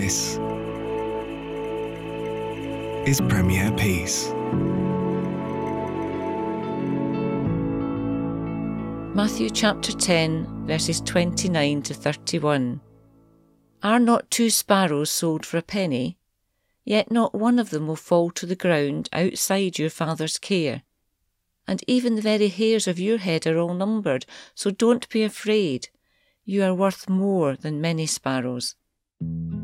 This is Premier Peace. Matthew chapter 10, verses 29 to 31. Are not 2 sparrows sold for a penny? Yet not one of them will fall to the ground outside your Father's care. And even the very hairs of your head are all numbered, so don't be afraid. You are worth more than many sparrows.